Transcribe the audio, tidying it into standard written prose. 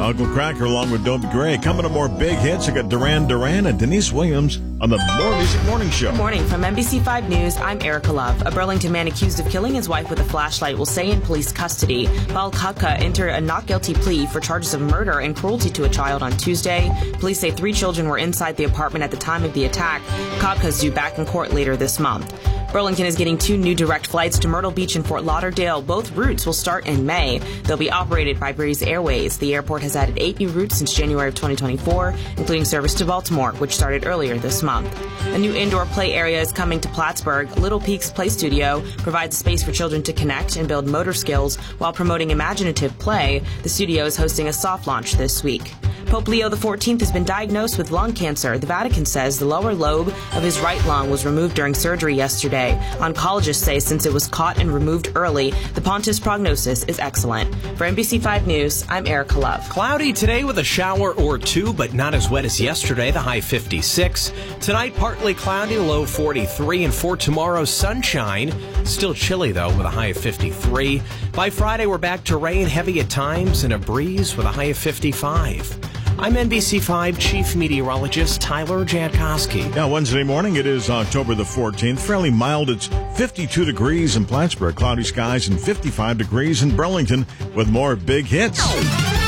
Uncle Cracker along with Dobie Gray. Coming to more big hits. I got Duran Duran and Denise Williams on the More Music Morning Show. Good morning. From NBC5 News, I'm Erica Love. A Burlington man accused of killing his wife with a flashlight will stay in police custody. Bal Katka entered a not guilty plea for charges of murder and cruelty to a child on Tuesday. Police say 3 children were inside the apartment at the time of the attack. Katka's due back in court later this month. Burlington is getting 2 new direct flights to Myrtle Beach and Fort Lauderdale. Both routes will start in May. They'll be operated by Breeze Airways. The airport has added 8 new routes since January of 2024, including service to Baltimore, which started earlier this month. A new indoor play area is coming to Plattsburgh. Little Peaks Play Studio provides a space for children to connect and build motor skills while promoting imaginative play. The studio is hosting a soft launch this week. Pope Leo XIV has been diagnosed with lung cancer. The Vatican says the lower lobe of his right lung was removed during surgery yesterday. Oncologists say since it was caught and removed early, the pontiff's prognosis is excellent. For NBC5 News, I'm Erica Love. Cloudy today with a shower or 2, but not as wet as yesterday, the high 56. Tonight, partly cloudy, low 43. And for tomorrow, sunshine. Still chilly, though, with a high of 53. By Friday, we're back to rain, heavy at times, and a breeze with a high of 55. I'm NBC5 Chief Meteorologist Tyler Jankowski. Now, Wednesday morning, it is October the 14th. Fairly mild. It's 52 degrees in Plattsburgh, cloudy skies, and 55 degrees in Burlington with more big hits.